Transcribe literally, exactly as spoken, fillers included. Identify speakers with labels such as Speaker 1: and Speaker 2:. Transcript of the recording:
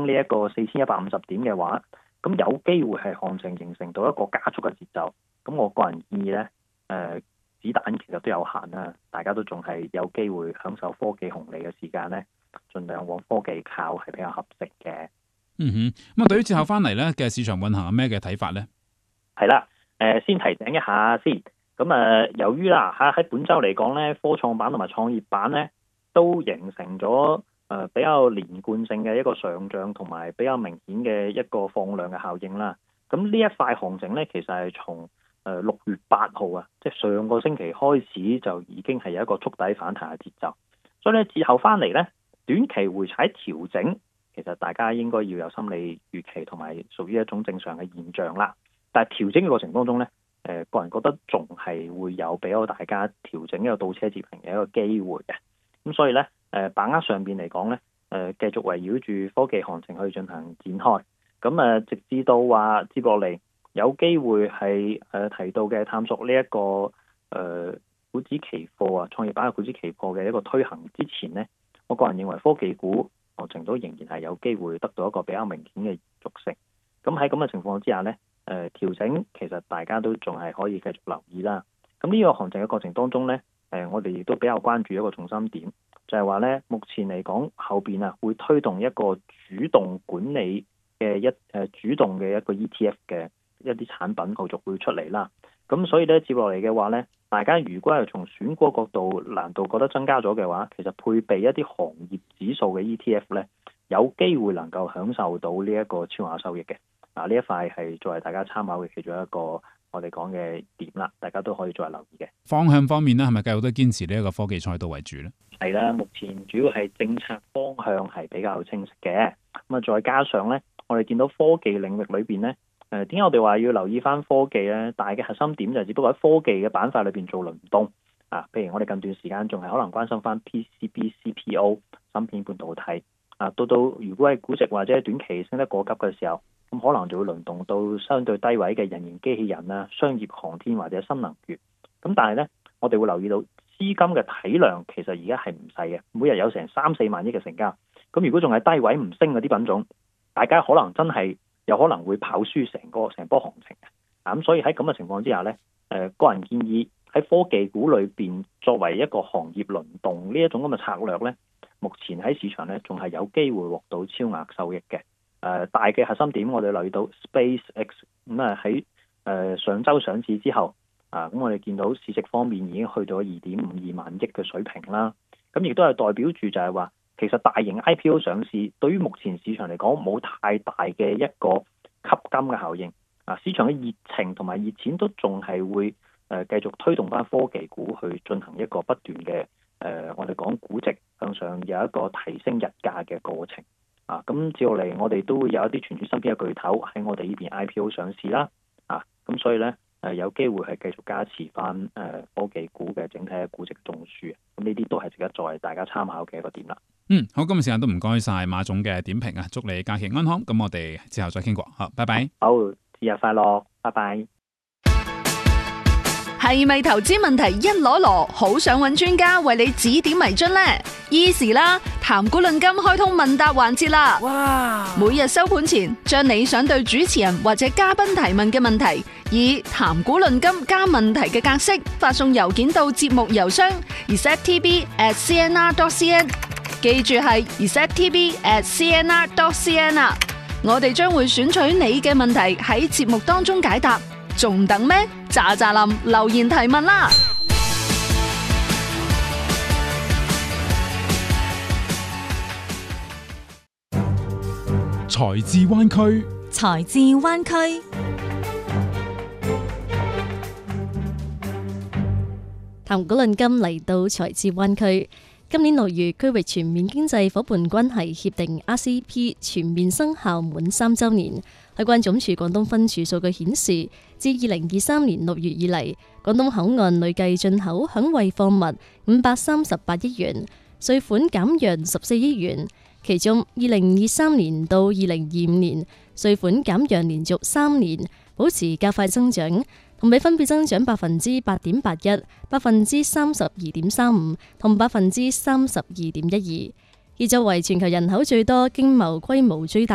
Speaker 1: 呢一個四千一百五十點嘅話，咁有機會係行情形成到一個加速嘅節奏。咁我個人建議呢，誒、呃、子彈其實都有限啦，大家都仲係有機會享受科技紅利嘅時間呢，盡量往科技靠係比較合適嘅。
Speaker 2: 嗯哼，咁啊，對於之後翻嚟咧嘅市場運行有咩嘅睇法咧？
Speaker 1: 係啦，誒、呃，先提醒一下先。咁啊、呃，由於啦嚇喺本週嚟講咧，科創板同埋創業板咧都形成咗誒、呃、比較連貫性嘅一個上漲，同埋比較明顯嘅一個放量嘅效應啦。咁呢一塊行情咧，其實係從誒六月八號啊，即係上個星期開始就已經係有一個觸底反彈嘅節奏。所以咧，之後翻嚟咧，短期回踩調整。其實大家應該要有心理預期，同埋屬於一種正常嘅現象啦。但係調整嘅過程當中呢，誒、呃、個人覺得仲係會有俾到大家調整一個倒車接平嘅一個機會嘅。咁所以呢，誒、呃、把握上邊嚟講呢，誒、呃、繼續圍繞住科技行情去進行展開。咁誒、呃、直至到話接落嚟有機會係誒、呃、提到嘅探索呢、這、一個誒、呃、股指期貨啊，創業板嘅股指期貨嘅一個推行之前呢，我個人認為科技股過程都仍然係有機會得到一個比較明顯嘅續升。咁喺咁嘅情況之下呢，誒、呃、調整其實大家都仲係可以繼續留意啦。咁呢個行情嘅過程當中呢，誒、呃、我哋亦都比較關注一個重心點，就係話呢，目前嚟講後邊啊會推動一個主動管理嘅一誒、呃、主動嘅一個 E T F 嘅一啲產品後續會出嚟啦。咁所以咧接落嚟嘅話呢，大家如果係從選股角度難度覺得增加咗嘅話，其實配備一啲行業指數嘅 E T F 呢，有機會能夠享受到呢一個超額收益嘅。嗱，呢一塊係作為大家參考嘅其中一個我哋講嘅點啦，大家都可以再留意嘅。
Speaker 2: 方向方面呢，係咪繼續都堅持呢一個科技賽道為主呢？
Speaker 1: 係啦，目前主要係政策方向係比較清晰嘅。咁啊，再加上呢，我哋見到科技領域裏邊呢。誒點解我哋話要留意翻科技咧？大嘅核心點就係只不過喺科技嘅板塊裏邊做輪動啊。譬如我哋近段時間仲係可能關心翻 P C B、C P O、芯片、半導體啊。到到如果係估值或者短期升得過急嘅時候，咁可能就會輪動到相對低位嘅人形機器人啊、商業航天或者新能源。咁但係咧，我哋會留意到資金嘅體量其實而家係唔細嘅，每日有成三四萬億嘅成交。咁如果仲係低位唔升嗰啲品種，大家可能真係有可能會跑輸成個成波行情嘅。啊，咁所以喺咁嘅情況之下呢，誒、呃、個人建議喺科技股裏邊作為一個行業輪動呢一種咁嘅策略呢，目前喺市場呢仲係有機會獲到超額收益嘅。誒、呃、大嘅核心點我哋留意到 SpaceX 咁啊喺誒上週上市之後啊，咁我哋見到市值方面已經去到二點五二萬億嘅水平啦。咁亦都係代表住就係話，其實大型 I P O 上市對於目前市場嚟講冇太大嘅一個吸金嘅效應啊，市場嘅熱情同埋熱錢都仲係會誒、呃、繼續推動翻科技股去進行一個不斷嘅誒我哋講估值向上有一個提升日價嘅過程啊。咁接落嚟我哋都會有一啲傳統芯片嘅巨頭喺我哋呢邊 I P O 上市啦啊，咁所以咧誒、呃、有機會係繼續加持翻誒、呃、科技股嘅整體嘅估值中樞，咁呢啲都係值得作為大家參考嘅一個點啦。
Speaker 2: 嗯，好，今日時間都唔該晒馬總嘅點評啊，祝你假期安康。咁我哋之後再傾過，好，拜拜。
Speaker 1: 好，節日快樂，拜拜。
Speaker 3: 係咪投資問題一籮籮，好想揾專家為你指點迷津呢？Easy 啦，談股論金開通問答環節啦。哇！每日收盤前，將你想對主持人或者嘉賓提問嘅問題，以談股論金加問題嘅格式發送郵件到節目郵箱 r s e t t b at c n r dot c n。記住係 r s e t t b at c n r dot c n 啊！我哋將會選取你嘅問題喺節目當中解答，仲等咩？喳喳林留言提問啦！
Speaker 2: 財智灣區，
Speaker 4: 財智灣區，談股論金嚟到財智灣區。今年六月，區域全面經濟夥伴關係協定 R C P 全面生效滿三週年。海關總署廣東分署數據顯示，自二零二三年六月以嚟，廣東口岸累計進口響惠貨物五百三十八億元，稅款減讓十四億元。其中，二零二三年到二零二五年，稅款減讓連續三年保持較快增長，同比分別增長百分之八點八一、百分之三十二點三五同百分之三十二點一二。而作為全球人口最多、經貿規模最大